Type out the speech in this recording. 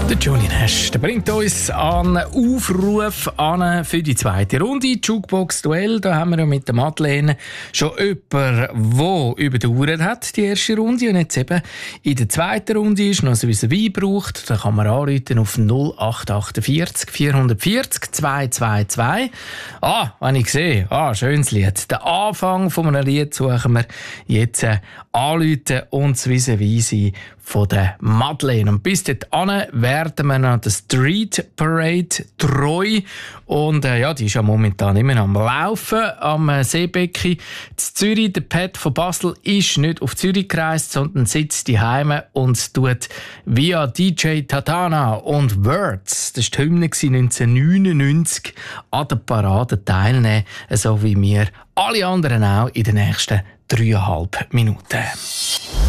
Der Johnny Nash, der bringt uns einen Aufruf an für die zweite Runde. Jukebox-Duell, da haben wir ja mit der Madeleine schon jemanden, der überdauert hat, die erste Runde. Und jetzt eben in der zweiten Runde ist noch so ein Wein braucht. Da kann man anrufen auf 0848 440 222. Wenn ich sehe, schönes Lied. Den Anfang von einem Lied suchen wir jetzt anrufen und das Vis-à-vis von der Madeleine. Und bis dahin werden wir noch der Street Parade treu. Und die ist ja momentan immer noch am Laufen am Seebecken. In Zürich, der Pat von Basel ist nicht auf Zürich gereist, sondern sitzt daheim und tut via DJ Tatana und Words, das war die Hymne 1999, an der Parade teilnehmen, so wie wir alle anderen auch in den nächsten 3,5 Minuten.